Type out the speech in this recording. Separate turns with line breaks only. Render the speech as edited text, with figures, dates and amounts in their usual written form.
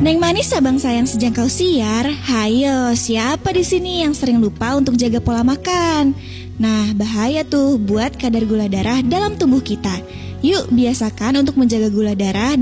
Neng manis abang sayang sejangkau siar, hayo siapa di sini yang sering lupa untuk jaga pola makan? Nah bahaya tuh buat kadar gula darah dalam tubuh kita. Yuk biasakan untuk menjaga gula darah